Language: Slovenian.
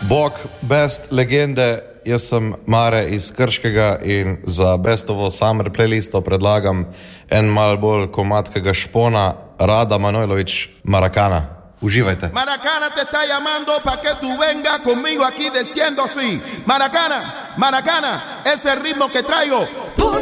Bog, best legende, jaz sem Mare iz Krškega in za bestovo summer playlisto predlagam en mal bolj komatkega špona, Rada Manojlović, Maracana. Uživajte. Maracana te está llamando para que tú vengas conmigo aquí diciendo así. Maracana, Maracana, ese ritmo que traigo